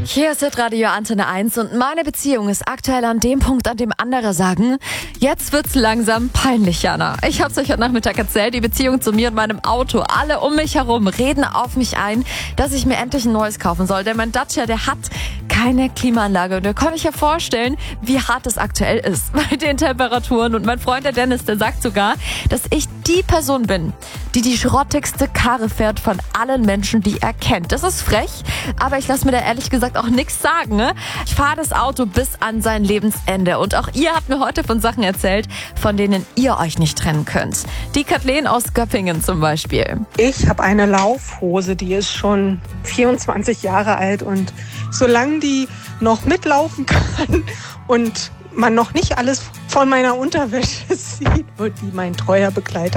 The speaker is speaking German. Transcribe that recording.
Hier ist Radio Antenne 1 und meine Beziehung ist aktuell an dem Punkt, an dem andere sagen, jetzt wird's langsam peinlich, Jana. Ich hab's euch heute Nachmittag erzählt, die Beziehung zu mir und meinem Auto. Alle um mich herum reden auf mich ein, dass ich mir endlich ein neues kaufen soll. Denn mein Dacia, der hat keine Klimaanlage. Und da kann ich ja vorstellen, wie hart es aktuell ist bei den Temperaturen. Und mein Freund, der Dennis, der sagt sogar, dass ich die Person bin, die die schrottigste Karre fährt von allen Menschen, die er kennt. Das ist frech, aber ich lasse mir da ehrlich gesagt auch nichts sagen. Ne? Ich fahre das Auto bis an sein Lebensende. Und auch ihr habt mir heute von Sachen erzählt, von denen ihr euch nicht trennen könnt. Die Kathleen aus Göppingen zum Beispiel. Ich habe eine Laufhose, die ist schon 24 Jahre alt und solange die noch mitlaufen kann und man noch nicht alles von meiner Unterwäsche sieht, wird die mein treuer Begleiter